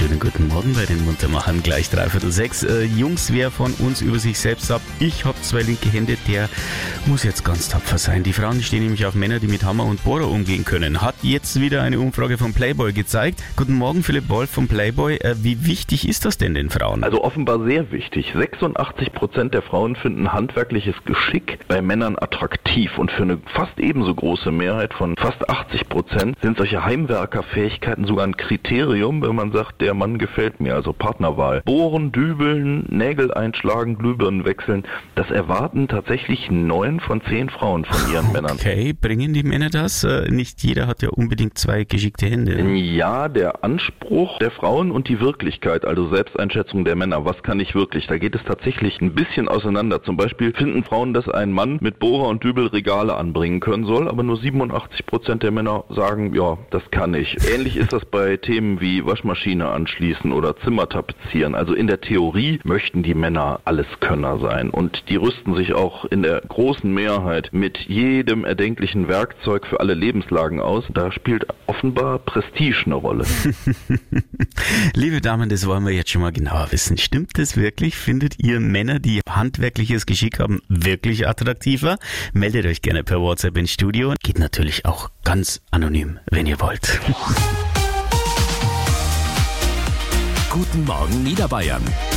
Schönen guten Morgen bei den Muntermachern, gleich 5:45. Jungs, wer von uns über sich selbst sagt, ich habe 2 linke Hände, der muss jetzt ganz tapfer sein. Die Frauen stehen nämlich auf Männer, die mit Hammer und Bohrer umgehen können. Hat jetzt wieder eine Umfrage von Playboy gezeigt. Guten Morgen, Philipp Wolf von Playboy. Wie wichtig ist das denn den Frauen? Also offenbar sehr wichtig. 86% der Frauen finden handwerkliches Geschick bei Männern attraktiv. Und für eine fast ebenso große Mehrheit von fast 80% sind solche Heimwerkerfähigkeiten sogar ein Kriterium, wenn man sagt, der Mann gefällt mir, also Partnerwahl. Bohren, dübeln, Nägel einschlagen, Glühbirnen wechseln, das erwarten tatsächlich 9 von 10 Frauen von ihren Männern. Okay, bringen die Männer das? Nicht jeder hat ja unbedingt 2 geschickte Hände. Ja, der Anspruch der Frauen und die Wirklichkeit, also Selbsteinschätzung der Männer, was kann ich wirklich? Da geht es tatsächlich ein bisschen auseinander. Zum Beispiel finden Frauen, dass ein Mann mit Bohrer und Dübel Regale anbringen können soll, aber nur 87% der Männer sagen, ja, das kann ich. Ähnlich ist das bei Themen wie Waschmaschine anschließen oder Zimmer tapezieren. Also in der Theorie möchten die Männer Alleskönner sein und die rüsten sich auch in der großen Mehrheit mit jedem erdenklichen Werkzeug für alle Lebenslagen aus. Da spielt offenbar Prestige eine Rolle. Liebe Damen, das wollen wir jetzt schon mal genauer wissen. Stimmt das wirklich? Findet ihr Männer, die handwerkliches Geschick haben, wirklich attraktiver? Meldet euch gerne per WhatsApp ins Studio. Geht natürlich auch ganz anonym, wenn ihr wollt. Guten Morgen Niederbayern.